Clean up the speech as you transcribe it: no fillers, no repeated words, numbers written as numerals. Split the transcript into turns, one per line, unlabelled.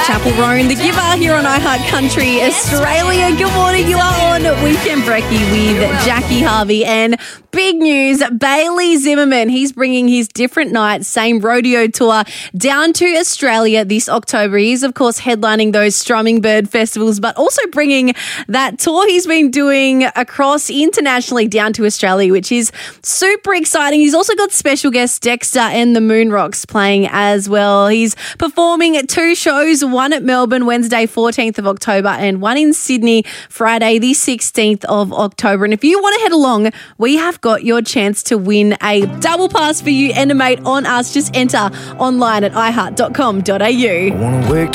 Chapel Roan, the giver here on iHeart Country Australia. Good morning, you are on Weekend Brekkie with Jackie Harvey. And big news, Bailey Zimmerman, he's bringing his Different Night, Same Rodeo tour down to Australia this October. He's, of course, headlining those Strumming Bird festivals, but also bringing that tour he's been doing across internationally down to Australia, which is super exciting. He's also got special guests Dexter and the Moonrocks playing as well. He's performing at 2 shows, one at Melbourne Wednesday 14th of October and one in Sydney Friday the 16th of October. And if you want to head along, we have got your chance to win a double pass for you and a mate on us. Just enter online at iheart.com.au.